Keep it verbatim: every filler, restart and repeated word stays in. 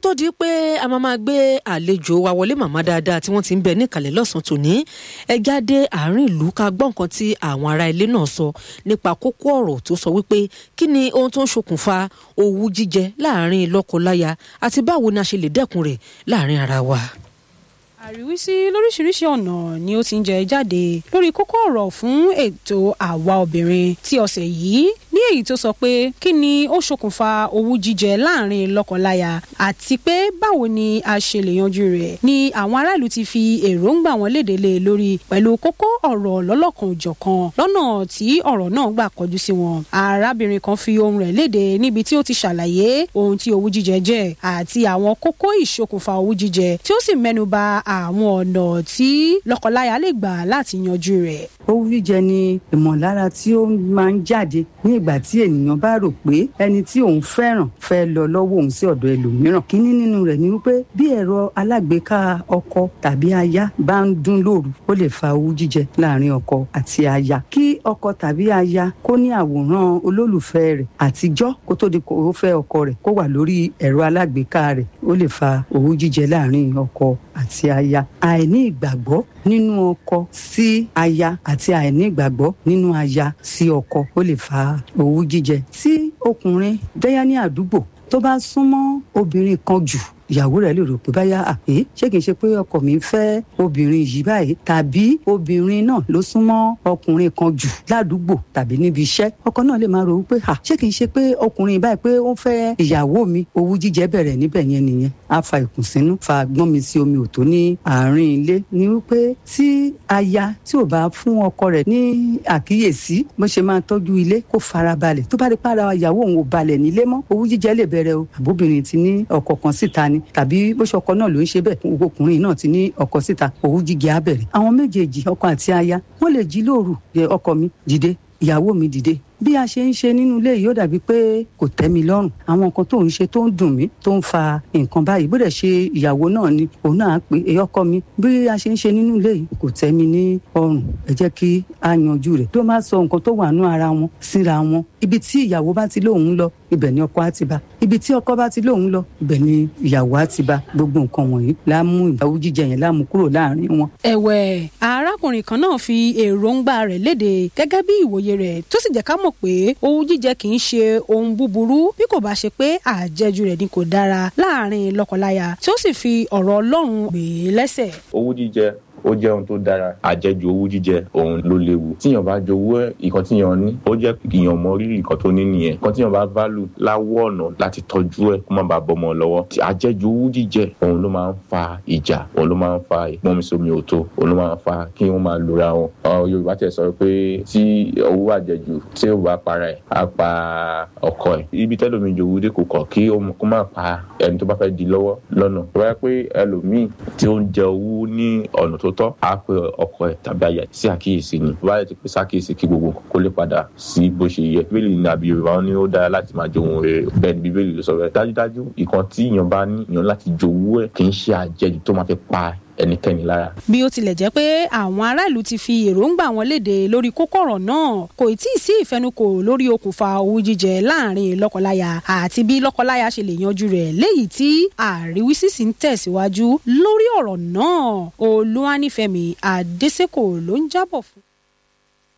tó di pé a máa máa gbé àlejò wa wọlé màmá dáadáa tí wọ́n ti ń bẹ níkàlẹ̀ lọ́sàn-án tòní, ẹ jáde àárín ìlú ká gbọ́ nǹkan tí àwọn ará ilé náà sọ nípa kókó ọ̀rọ̀ tó sọ wípé kí ni ohun tó ń ṣokùnfà owú jíjẹ láàrin lọ́kọ-láya àti báwo ni a ṣe lè dẹ́kun rẹ̀ láàrin ara wa. Àríwísí lóríṣiríṣi ọ̀nà ni ó ti ń jẹ jáde lórí kókó ọ̀rọ̀ fún ètò àwa obìnrin tí ọ̀sẹ̀ yìí, ní èyí tó sọ pé kí ni ó ṣokùnfà owú jíjẹ láàrin lọ́kọláya àti pé báwo ni a ṣe lè yanjú rẹ̀, ni àwọn aráàlú ti fi èròǹgbà wọn léde lé lórí pẹ̀lú kókó ọ̀rọ̀ lọ́lọ́kan òjọ̀kan lọ́nà tí ọ̀rọ̀ náà gbà kọjú sí wọn. Arábìnrin kan fi ohùn rẹ̀ léde níbi tí ó ti ṣàlàyé ohun tí owú jíjẹ jẹ́ àti àwọn kókó ìṣokùnfà owú jíjẹ, tí ó sì mẹ́nuba àwọn ọ̀nà tí lọ́kọláya lè gbà láti yanjú rẹ̀. Owú jíjẹ ni ìmọ̀lára tí ó máa ń jáde ní ìgbà tí ènìyàn bá rò pé ẹni tí òun fẹ́ràn fẹ́ lọ lọ́wọ́ òun sí ọ̀dọ̀ ẹlòmíràn. Kíní nínú rẹ̀ ni wípé bí ẹ̀rọ alágbèéká ọkọ tàbí aya bá ń dún lóru, ó lè fa owú jíjẹ láàrin ọkọ àti aya. Kí ọkọ tàbí aya kó ní àwòrán olólùfẹ́ rẹ̀ àtijọ́ kó tó di kó ó fẹ́ ọkọ rẹ̀ kó wà lórí ẹ̀rọ alágbèéká rẹ̀, ó lè fa owú jíjẹ láàrin ọkọ àti aya. Àìní ìgbàgbọ́ nínú ọkọ sí aya àti àìní ìgbàgbọ́ nínú aya sí ọkọ, ó lè fa owú jíjẹ. Tí ọkùnrin dẹ́yà ní àdúgbò tó bá súnmọ́ obìnrin kan jù, ìyàwó rẹ̀ lè rò pé báyà àpé ṣé kìí ṣe pé ọkọ mi ń fẹ́ obìnrin yìí báyìí, tàbí obìnrin náà ló súnmọ́ ọkùnrin kan jù ládùúgbò tàbí níbi iṣẹ́. Ọkọ náà lè máa rò wípé à ṣé kìí ṣe pé ọkùnrin báyìí pé ó ń fẹ́ ìyàwó mi. Owú jíjẹ bẹ̀rẹ̀ níbẹ̀ yẹn nìyẹn, á fa ìkùnsínú, fa gbọ́n mi sí omi òtó ní àárín ilé. Ni wípé tí aya tí ò bá fún ọkọ rẹ̀ ní àkíyèsí bó ṣe máa tọ́jú ilé, kó farabalẹ̀, tó bá rí para ìyàwó òun ò balẹ̀ nílé mọ́, owú jíjẹ lè bẹ̀rẹ̀ o. Àbóbìnrin ti ní ọkọ kan síta ni, tàbí bó ṣe ọkọ náà ló ń ṣe bẹ́ẹ̀, ọkùnrin náà ti ní ọkọ síta, owú jíjẹ á bẹ̀rẹ̀. Àwọn méjèèjì, ọkọ àti aya, wọ́n lè jí lóru, ọkọ mi dìde, ìyàwó mi dìde. Bí a ṣe ń ṣe nínú ilé yìí ó dàbí pé kò tẹ́ mi lọ́rùn. Àwọn nǹkan tó ń ṣe tó ń dùn mí, tó ń fa nǹkan báyìí, bó dẹ̀ ṣe ìyàwó náà ni òun náà pé èyí ọkọ mi, bí a ṣe ń ṣe nínú ilé yìí kò tẹ́ mi ní ọrùn, ẹ jẹ́ kí a yanjú rẹ̀. Tó máa sọ nǹkan tó wà nú ara wọn síra wọn. Ibi tí ìyàwó bá ti lóun lọ, ibẹ̀ ni ọkọ á ti bá. Ibi tí ọkọ bá ti lóun lọ, ibẹ̀ ni ìyàwó á ti bá. Gbogbo nǹkan wọ̀nyí la mú ìbáwú jíjẹ yẹn la mú kúrò láàrin wọn. Ẹ̀wẹ̀, arákùnrin kan náà fi èròǹgbà rẹ̀ léde gẹ́gẹ́ bí ìwòye rẹ̀, tó sì jẹ́ ká mọ̀ pé owú jíjẹ kì í ṣe ohun búburú bí kò bá ṣe pé àjẹjù rẹ̀ ni kò dára láàrin lọ́kọláya, tí ó sì fi ọ̀rọ̀ Ọlọ́run gbé lẹ́sẹ̀. Owú jíjẹ ó jẹ́ ohun tó dára. Àjẹjù owú jíjẹ òun ló léwu. Tíyàn bá jowó ìkan tíyàn ní, ó jẹ́ ìyàn mọ rírì ìkan tó ní nìyẹn. Ìkan tíyàn bá válù láwọ́ ọ̀nà láti tọ́jú ẹ̀ kó má bàa bọ́mọ lọ́wọ́. Àjẹjù owú jíjẹ òun ló máa ń fa ìjà, òun ló máa ń fa ìpọ́nmisómi òtó, òun ló máa ń fa kí wọ́n máa lura wọn. Yorùbá tẹ̀ sọ pé tí owú àjẹjù tí ó bá para ẹ̀ á pa ọkọ ẹ̀. Ibi tẹ́lómi jowú dé kò kọ̀ kí ó má pa ẹni tó bá fẹ́ di lọ́wọ́ lọ́nà. Tó bá yẹ pé ẹlòmíì tí ó ń jẹ owú ní ọ̀nà tó tọ́, á pe ọkọ ẹ̀ tàbí aya sí àkíyèsí ni. Bá yẹ ti pé sákíyèsí kí gbogbo nǹkan kó lè padà sí bó ṣe yẹ. Bíbélì ní àbí Yorùbá ní ó dára láti máa jowú rere. Bẹ́ẹ̀ ni Bíbélì ló sọ bẹ́ẹ̀. Dájúdájú ìkan tí èèyàn bá ní èèyàn láti jowú ẹ̀ kì í ṣe àjẹjù tó máa fi pa ẹnikẹ́ni lára. Bí ó tilẹ̀ jẹ́ pé àwọn aráàlú ti fi èròǹgbà wọn léde lórí kókó ọ̀rọ̀ náà, kò tí ì sí ìfẹnukò lórí okùnfà owú jíjẹ láàrin lọ́kọláya àti bí lọ́kọláya ṣe lè yanjú rẹ̀, léyìí tí àríwísí sì ń tẹ̀síwájú lórí ọ̀rọ̀ náà. Olúwanífẹ̀mí Adésèkò ló ń jábọ̀ fún.